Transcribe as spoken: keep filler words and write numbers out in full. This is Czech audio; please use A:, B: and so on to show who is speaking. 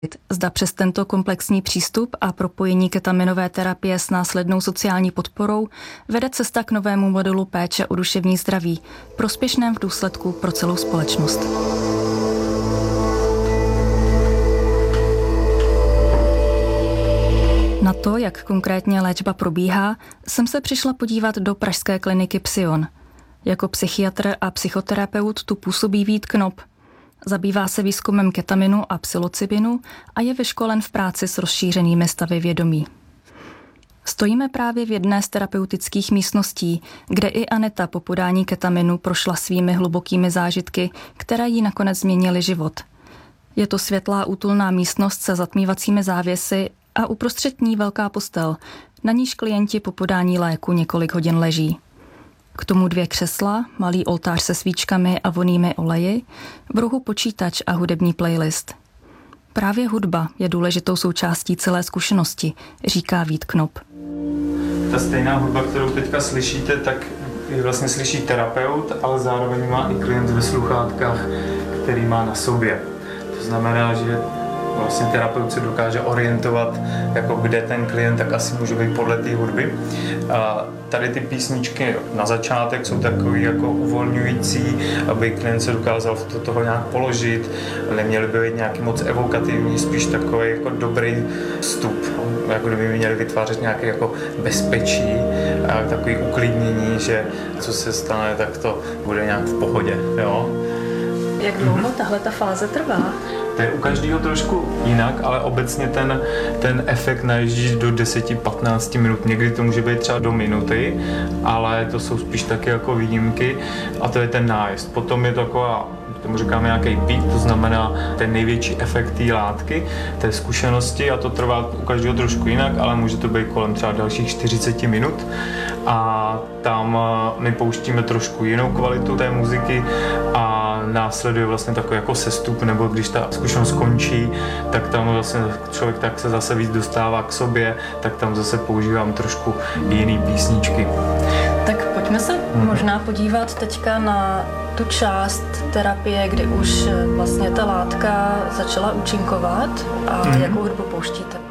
A: Zda přes tento komplexní přístup a propojení ketaminové terapie s následnou sociální podporou vede cesta k novému modelu péče o duševní zdraví, prospěšném v důsledku pro celou společnost. Na to, jak konkrétně léčba probíhá, jsem se přišla podívat do pražské kliniky Psion. Jako psychiatr a psychoterapeut tu působí Vít Knop. Zabývá se výzkumem ketaminu a psilocybinu a je vyškolen v práci s rozšířenými stavy vědomí. Stojíme právě v jedné z terapeutických místností, kde i Aneta po podání ketaminu prošla svými hlubokými zážitky, které jí nakonec změnily život. Je to světlá útulná místnost se zatmívacími závěsy a uprostřed ní velká postel, na níž klienti po podání léku několik hodin leží. K tomu dvě křesla, malý oltář se svíčkami a vonnými oleji, v rohu počítač a hudební playlist. Právě hudba je důležitou součástí celé zkušenosti, říká Vít Knop.
B: Ta stejná hudba, kterou teďka slyšíte, tak je vlastně slyší terapeut, ale zároveň má i klient ve sluchátkách, který má na sobě. To znamená, že vlastně terapeut se dokáže orientovat, jako kde ten klient, tak asi může být podle té hudby. A tady ty písničky na začátek jsou takový jako uvolňující, aby klient se dokázal do toho nějak položit. Neměly by být nějaký moc evokativní, spíš takový jako dobrý vstup. Jako kdyby měli vytvářet nějaké jako bezpečí a takový uklidnění, že co se stane, tak to bude nějak v pohodě. Jo?
A: Jak dlouho tahle ta fáze trvá?
B: To je u každého trošku jinak, ale obecně ten, ten efekt najíždí do deset až patnáct minut. Někdy to může být třeba do minuty, ale to jsou spíš taky jako výjimky a to je ten nájezd. Potom je taková, tomu říkáme nějaký pík, to znamená ten největší efekt té látky, té zkušenosti a to trvá u každého trošku jinak, ale může to být kolem třeba dalších čtyřicet minut a tam my pouštíme trošku jinou kvalitu té muziky a následuje vlastně takový jako sestup, nebo když ta zkušenost skončí, tak tam vlastně člověk tak se zase víc dostává k sobě, tak tam zase používám trošku jiný písničky.
A: Tak pojďme se hmm. možná podívat teďka na tu část terapie, kdy už vlastně ta látka začala účinkovat a hmm. jakou hudbu pouštíte.